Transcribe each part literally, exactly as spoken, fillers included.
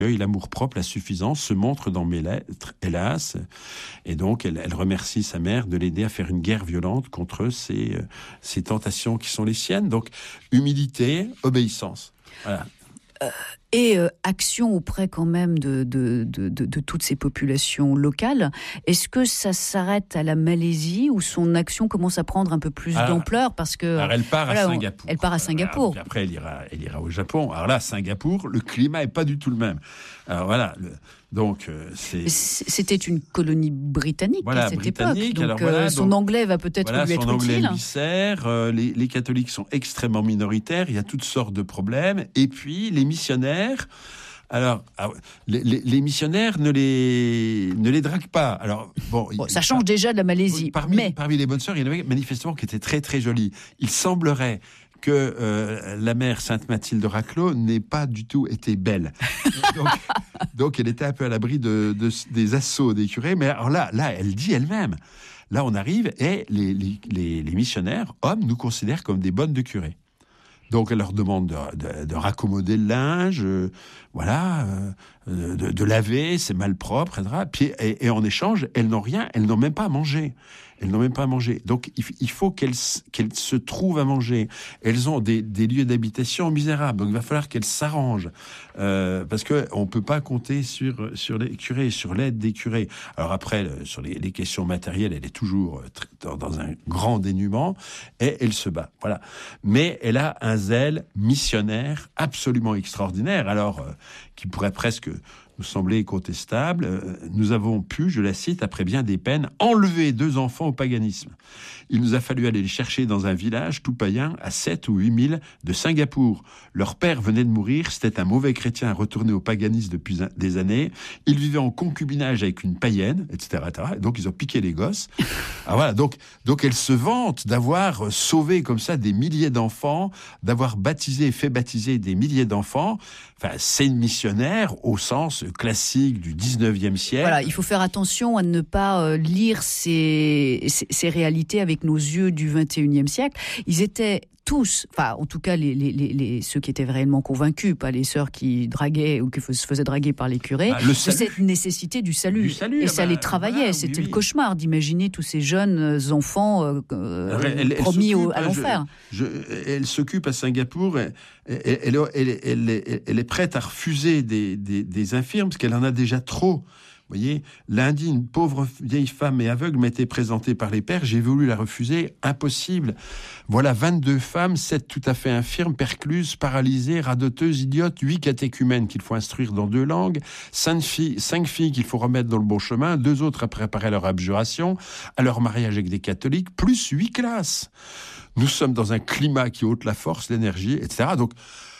l'amour-propre, la suffisance se montre dans mes lettres, hélas. Et donc, elle, elle remercie sa mère de l'aider à faire une guerre violente contre ces, ces tentations qui sont les siennes. Donc, humilité, obéissance. Voilà. Euh, et euh, action auprès quand même de, de, de, de, de toutes ces populations locales. Est-ce que ça s'arrête à la Malaisie ou son action commence à prendre un peu plus alors, d'ampleur parce que alors elle part voilà, à Singapour. Elle part à Singapour. Alors, après, elle ira, elle ira au Japon. Alors là, Singapour, le climat est pas du tout le même. Alors voilà. Le, donc euh, c'est. C'était une colonie britannique voilà, à cette britannique, époque. Donc alors voilà, euh, son donc, anglais va peut-être voilà, lui être son anglais utile. Lui sert. Euh, les, les catholiques sont extrêmement minoritaires. Il y a toutes sortes de problèmes. Et puis les missionnaires. Alors, les, les, les missionnaires ne les, ne les draguent pas. Alors, bon, bon ça change déjà de la Malaisie. Parmi, mais... parmi les bonnes sœurs, il y en avait manifestement qui étaient très très jolies. Il semblerait que euh, la mère Sainte-Mathilde de Raclos n'ait pas du tout été belle. donc, donc, elle était un peu à l'abri de, de, des assauts des curés. Mais alors là, là, elle dit elle-même. Là, on arrive et les, les, les, les missionnaires, hommes, nous considèrent comme des bonnes de curés. Donc, elle leur demande de, de, de raccommoder le linge, euh, voilà, euh, de, de laver, c'est mal propre, et cetera. Puis, et, et en échange, elles n'ont rien, elles n'ont même pas à manger. Elles n'ont même pas à manger. Donc, il, il faut qu'elles, qu'elles se trouvent à manger. Elles ont des, des lieux d'habitation misérables. Donc, il va falloir qu'elles s'arrangent. Euh, parce qu'on ne peut pas compter sur, sur les curés, sur l'aide des curés. Alors après, sur les, les questions matérielles, elle est toujours dans, dans un grand dénuement et elle se bat. Voilà. Mais elle a un zèle missionnaire absolument extraordinaire. Alors, euh, qui pourrait presque nous semblait contestable. Euh, nous avons pu, je la cite, après bien des peines, enlever deux enfants au paganisme. Il nous a fallu aller les chercher dans un village tout païen à sept ou huit milles de Singapour. Leur père venait de mourir, c'était un mauvais chrétien retourné au paganisme depuis des années. Il vivait en concubinage avec une païenne, et cetera, et cetera. Donc ils ont piqué les gosses. Ah, voilà, donc, donc elle se vante d'avoir sauvé comme ça des milliers d'enfants, d'avoir baptisé et fait baptiser des milliers d'enfants. Enfin, c'est une missionnaire au sens classique du dix-neuvième siècle. Voilà, il faut faire attention à ne pas euh, lire ces, ces, ces réalités avec nos yeux du vingt et unième siècle. Ils étaient tous, enfin en tout cas les, les, les, les, ceux qui étaient réellement convaincus, pas les sœurs qui draguaient ou qui se faisaient draguer par les curés, ah, de cette nécessité du salut. Du salut et ça bah, les travaillait, voilà, c'était oui, le oui. cauchemar d'imaginer tous ces jeunes enfants euh, Alors, elle, elle promis au, à je, l'enfer. Je, elle s'occupe à Singapour, elle, elle, elle, elle, elle est prête à refuser des, des, des infirmes parce qu'elle en a déjà trop. Vous voyez, lundi, une pauvre vieille femme et aveugle m'était présentée par les pères. J'ai voulu la refuser. Impossible. Voilà vingt-deux femmes, sept tout à fait infirmes, percluses, paralysées, radoteuses, idiotes, huit catéchumènes qu'il faut instruire dans deux langues, cinq filles, cinq filles qu'il faut remettre dans le bon chemin, deux autres à préparer leur abjuration, à leur mariage avec des catholiques, plus huit classes. Nous sommes dans un climat qui ôte la force, l'énergie, et cetera. Donc,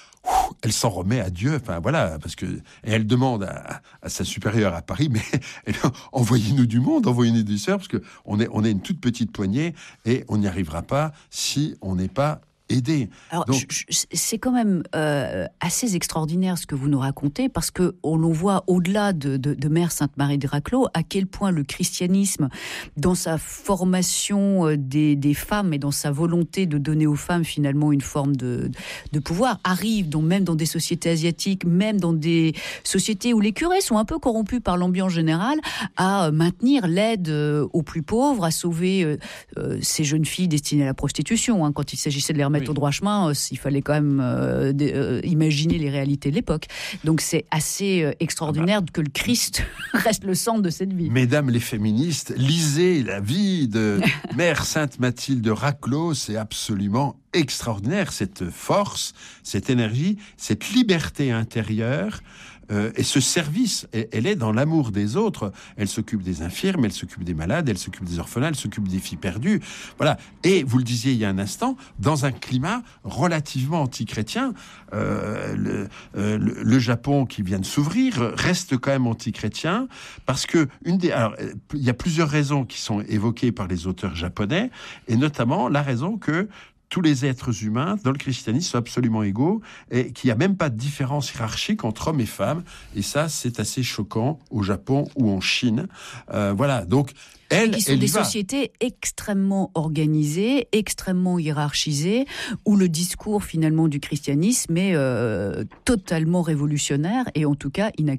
elle s'en remet à Dieu, enfin voilà, parce que et elle demande à, à sa supérieure à Paris, mais elle, envoyez-nous du monde, envoyez-nous des sœurs, parce que on est on est une toute petite poignée et on n'y arrivera pas si on n'est pas aidé. Alors, Donc, je, je, c'est quand même euh, assez extraordinaire ce que vous nous racontez, parce que on le voit au-delà de, de, de Mère Sainte-Marie de Raclos, à quel point le christianisme, dans sa formation des, des femmes et dans sa volonté de donner aux femmes finalement une forme de, de pouvoir, arrive donc même dans des sociétés asiatiques, même dans des sociétés où les curés sont un peu corrompus par l'ambiance générale, à maintenir l'aide aux plus pauvres, à sauver euh, ces jeunes filles destinées à la prostitution, hein, quand il s'agissait de les remettre oui. au droit chemin, euh, il fallait quand même euh, de, euh, imaginer les réalités de l'époque. Donc c'est assez euh, extraordinaire ah bah. que le Christ reste le centre de cette vie. Mesdames les féministes, lisez la vie de Mère Sainte-Mathilde de Raclos, c'est absolument extraordinaire, cette force, cette énergie, cette liberté intérieure. Euh, et ce service, elle est dans l'amour des autres. Elle s'occupe des infirmes, elle s'occupe des malades, elle s'occupe des orphelins, elle s'occupe des filles perdues. Voilà. Et vous le disiez il y a un instant, dans un climat relativement anti-chrétien, euh, le, euh, le, le Japon qui vient de s'ouvrir reste quand même anti-chrétien parce que une des, alors, il y a plusieurs raisons qui sont évoquées par les auteurs japonais et notamment la raison que tous les êtres humains dans le christianisme sont absolument égaux et qu'il n'y a même pas de différence hiérarchique entre hommes et femmes. Et ça, c'est assez choquant au Japon ou en Chine. Euh, voilà, donc elle, qui sont elle des va. sociétés extrêmement organisées, extrêmement hiérarchisées, où le discours finalement du christianisme est euh, totalement révolutionnaire et en tout cas inacceptable.